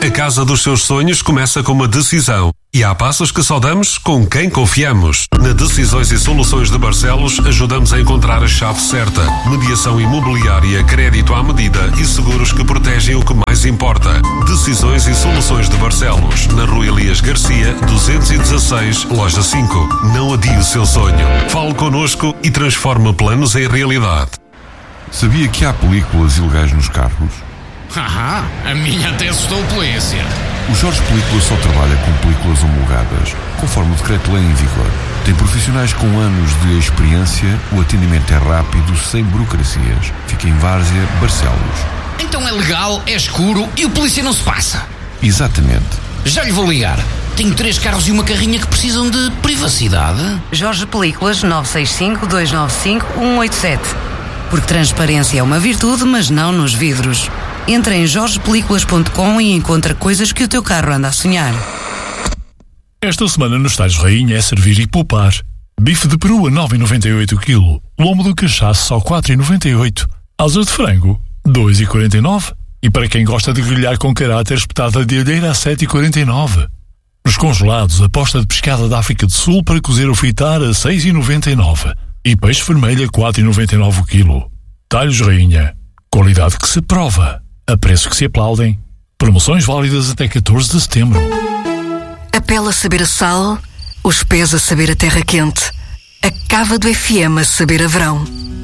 A casa dos seus sonhos começa com uma decisão. E há passos que só damos com quem confiamos. Na Decisões e Soluções de Barcelos ajudamos a encontrar a chave certa. Mediação imobiliária, crédito à medida e seguros que protegem o que mais importa. Decisões e Soluções de Barcelos. Na Rua Elias Garcia, 216, Loja 5. Não adie o seu sonho. Fale connosco e transforme planos em realidade. Sabia que há películas ilegais nos carros? Haha, a minha até assustou a polícia. O Jorge Películas só trabalha com películas homologadas, conforme o decreto-lei em vigor. Tem profissionais com anos de experiência, o atendimento é rápido, sem burocracias. Fica em Várzea, Barcelos. Então é legal, é escuro e o polícia não se passa. Exatamente. Já lhe vou ligar. Tenho 3 carros e uma carrinha que precisam de privacidade. Jorge Películas 965-295-187. Porque transparência é uma virtude, mas não nos vidros. Entra em jorgepelículas.com e encontra coisas que o teu carro anda a sonhar. Esta semana nos Talhos Rainha é servir e poupar. Bife de peru a 9,98 kg. Lombo do cachaço só 4,98. Asas de frango 2,49. E para quem gosta de grelhar com caráter, espetada de alheira a 7,49. Nos congelados, a posta de pescada da África do Sul para cozer ou fritar a 6,99. E peixe vermelho a 4,99 o quilo. Talhos Rainha. Qualidade que se prova. A preços que se aplaudem. Promoções válidas até 14 de setembro. A pele a saber a sal, os pés a saber a terra quente, a cava do FM a saber a verão.